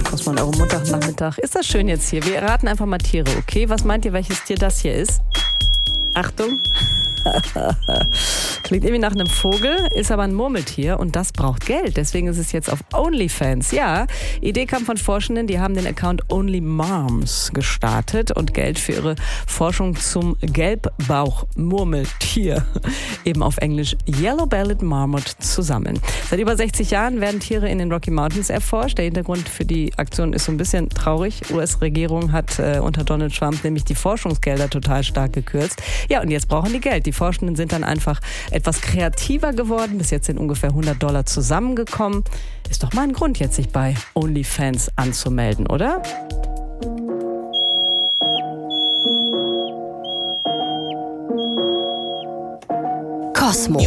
Kosmon, eurem Montagnachmittag. Ist das schön jetzt hier? Wir raten einfach mal Tiere, okay? Was meint ihr, welches Tier das hier ist? Achtung. Klingt irgendwie nach einem Vogel, ist aber ein Murmeltier und das braucht Geld. Deswegen ist es jetzt auf OnlyFans. Ja, Idee kam von Forschenden, die haben den Account OnlyMarms gestartet und Geld für ihre Forschung zum Gelbbauch-Murmeltier, eben auf Englisch Yellow-Bellied Marmot, zu sammeln. Seit über 60 Jahren werden Tiere in den Rocky Mountains erforscht. Der Hintergrund für die Aktion ist so ein bisschen traurig. US-Regierung hat unter Donald Trump nämlich die Forschungsgelder total stark gekürzt. Ja, und jetzt brauchen die Geld. Die Forschenden sind dann einfach etwas kreativer geworden. Bis jetzt sind ungefähr $100 zusammengekommen. Ist doch mal ein Grund, jetzt sich bei OnlyFans anzumelden, oder? Kosmo.